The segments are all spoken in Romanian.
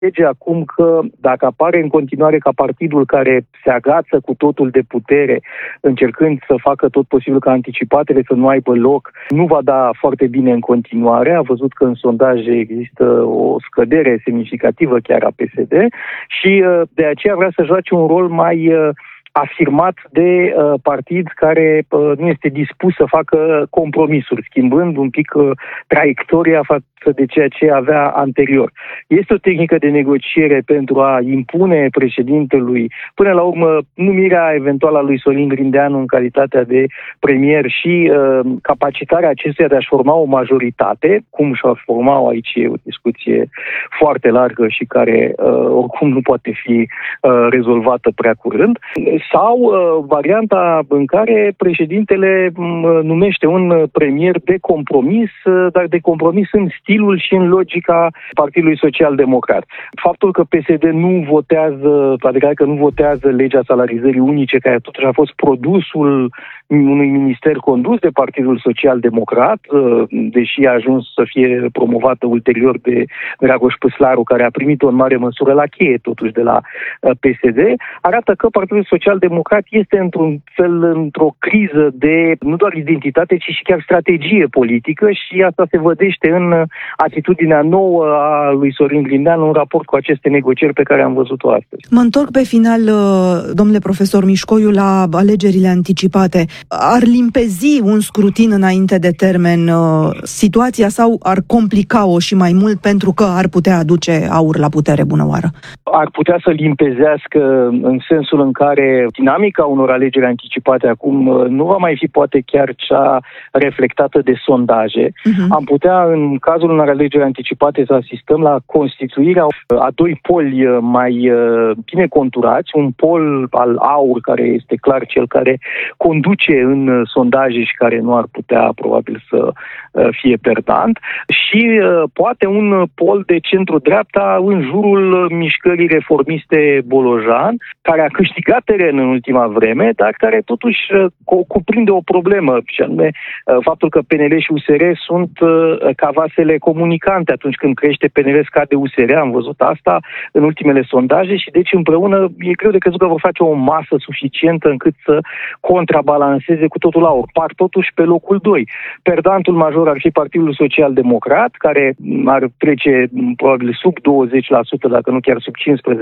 Lege acum că dacă apare în continuare ca partidul care se agață cu totul de putere, încercând să facă tot posibil ca anticipatele să nu aibă loc, nu va da foarte bine în continuare. A văzut că în sondaje există o scădere semnificativă chiar a PSD și de aceea vrea să joace un rol mai afirmat de partid care nu este dispus să facă compromisuri, schimbând un pic traiectoria față de ceea ce avea anterior. Este o tehnică de negociere pentru a impune președintelui, până la urmă, numirea eventuală a lui Sorin Grindeanu în calitatea de premier și capacitarea acestuia de a-și forma o majoritate, cum și-a format aici e o discuție foarte largă și care oricum nu poate fi rezolvată prea curând, sau varianta în care președintele numește un premier de compromis, dar de compromis în stilul și în logica Partidului Social-Democrat. Faptul că PSD nu votează, adică că nu votează legea salarizării unice, care totuși a fost produsul unui minister condus de Partidul Social-Democrat, deși a ajuns să fie promovată ulterior de Dragoș Păslaru, care a primit-o în mare măsură la cheie totuși de la PSD, arată că Partidul Social-Democrat este într-un fel într-o criză de nu doar identitate, ci și chiar strategie politică și asta se vădește în atitudinea nouă a lui Sorin Grindeanu în raport cu aceste negocieri pe care am văzut-o astăzi. Mă întorc pe final, domnule profesor Mișcoiu, la alegerile anticipate. Ar limpezi un scrutin înainte de termen situația sau ar complica-o și mai mult pentru că ar putea aduce AUR la putere, bună oară? Ar putea să limpezească în sensul în care dinamica unor alegeri anticipate acum nu va mai fi poate chiar cea reflectată de sondaje. Am putea, în cazul unor alegeri anticipate, să asistăm la constituirea a doi poli mai bine conturați, un pol al AUR, care este clar cel care conduce în sondaje și care nu ar putea probabil să fie perdant, și poate un pol de centru-dreapta în jurul mișcării reformiste Bolojan, care a câștigat teren în ultima vreme, dar care totuși cuprinde o problemă, și anume faptul că PNL și USR sunt ca vasele comunicante. Atunci când crește PNL, scade USR, am văzut asta în ultimele sondaje și deci împreună e greu de crezut că vor face o masă suficientă încât să contrabalanceze cu totul AUR. Par totuși pe locul 2. Perdantul major ar fi Partidul Social-Democrat, care ar trece probabil sub 20%, dacă nu chiar sub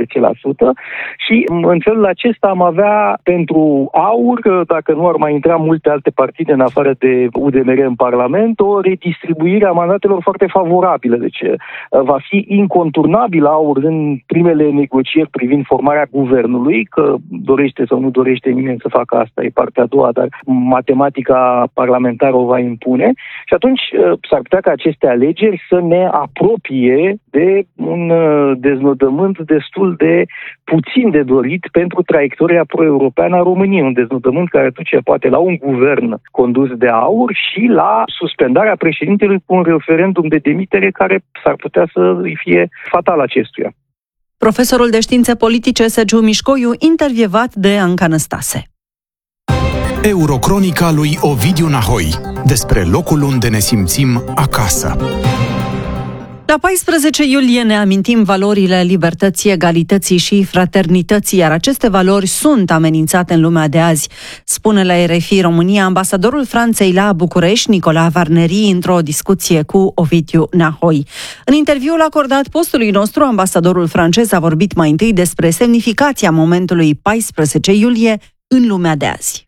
15%, și în felul acesta am avea pentru AUR, dacă nu ar mai intra multe alte partide în afară de UDMR în Parlament, o redistribuire a mandatelor foarte favorabilă. Deci va fi inconturnabil AUR în primele negocieri privind formarea guvernului, că dorește sau nu dorește nimeni să facă asta, e partea a doua, dar matematica parlamentară o va impune. Și atunci s-ar putea ca aceste alegeri să ne apropie de un deznodământ destul de puțin de dorit pentru traiectoria pro-europeană a României. Un deznodământ care duce poate la un guvern condus de AUR și la suspendarea președintelui cu un referendum de demitere care s-ar putea să îi fie fatal acestuia. Profesorul de științe politice Sergiu Mișcoiu, intervievat de Anca Năstase. Eurocronica lui Ovidiu Nahoi, despre locul unde ne simțim acasă. La 14 iulie ne amintim valorile libertății, egalității și fraternității, iar aceste valori sunt amenințate în lumea de azi, spune la RFI România ambasadorul Franței la București, Nicolas Varneri, într-o discuție cu Ovidiu Nahoi. În interviul acordat postului nostru, ambasadorul francez a vorbit mai întâi despre semnificația momentului 14 iulie în lumea de azi.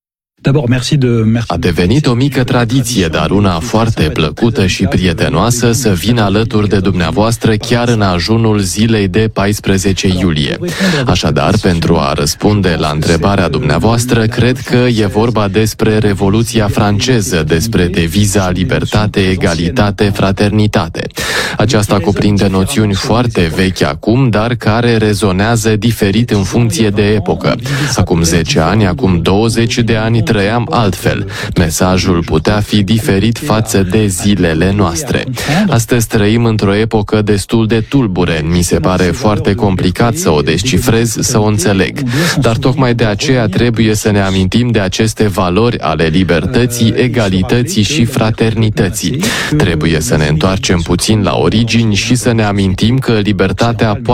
A devenit o mică tradiție, dar una foarte plăcută și prietenoasă, să vin alături de dumneavoastră chiar în ajunul zilei de 14 iulie. Așadar, pentru a răspunde la întrebarea dumneavoastră, cred că e vorba despre Revoluția franceză, despre deviza libertate, egalitate, fraternitate. Aceasta cuprinde noțiuni foarte vechi acum, dar care rezonează diferit în funcție de epocă. Acum 10 ani, acum 20 de ani, trăiam altfel. Mesajul putea fi diferit față de zilele noastre. Astăzi trăim într-o epocă destul de tulbure. Mi se pare foarte complicat să o descifrez, să o înțeleg. Dar tocmai de aceea trebuie să ne amintim de aceste valori ale libertății, egalității și fraternității. Trebuie să ne întoarcem puțin la origini și să ne amintim că libertatea